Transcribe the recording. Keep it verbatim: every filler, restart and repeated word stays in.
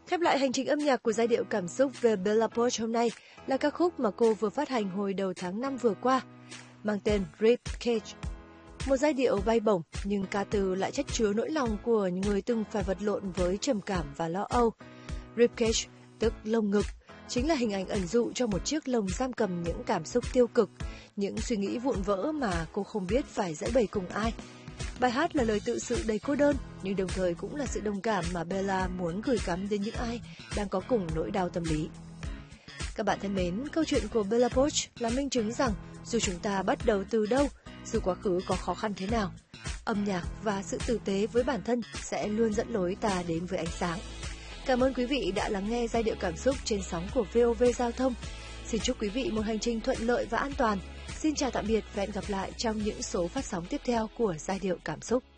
Khép lại hành trình âm nhạc của giai điệu cảm xúc về Bella Poarch hôm nay là ca khúc mà cô vừa phát hành hồi đầu tháng năm vừa qua, mang tên Ribcage. Một giai điệu bay bổng nhưng ca từ lại chất chứa nỗi lòng của người từng phải vật lộn với trầm cảm và lo âu. Ribcage, tức lồng ngực, chính là hình ảnh ẩn dụ cho một chiếc lồng giam cầm những cảm xúc tiêu cực, những suy nghĩ vụn vỡ mà cô không biết phải giãi bày cùng ai. Bài hát là lời tự sự đầy cô đơn, nhưng đồng thời cũng là sự đồng cảm mà Bella muốn gửi gắm đến những ai đang có cùng nỗi đau tâm lý. Các bạn thân mến, câu chuyện của Bella Poarch là minh chứng rằng dù chúng ta bắt đầu từ đâu, dù quá khứ có khó khăn thế nào, âm nhạc và sự tử tế với bản thân sẽ luôn dẫn lối ta đến với ánh sáng. Cảm ơn quý vị đã lắng nghe giai điệu cảm xúc trên sóng của vê o vê Giao thông. Xin chúc quý vị một hành trình thuận lợi và an toàn. Xin chào tạm biệt và hẹn gặp lại trong những số phát sóng tiếp theo của giai điệu cảm xúc.